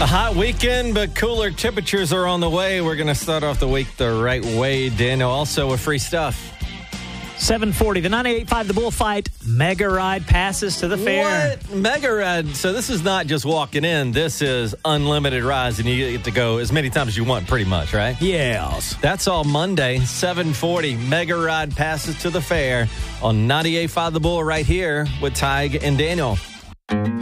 A hot weekend, but cooler temperatures are on the way. We're going to start off the week the right way, Daniel. Also with free stuff. 7:40, the 98.5 The Bullfight Mega Ride passes to the fair. What? Mega Ride. So this is not just walking in. This is unlimited rides, and you get to go as many times as you want, pretty much, right? Yes. That's all Monday, 7:40. Mega Ride passes to the fair on 98.5 The Bull right here with Tig and Daniel.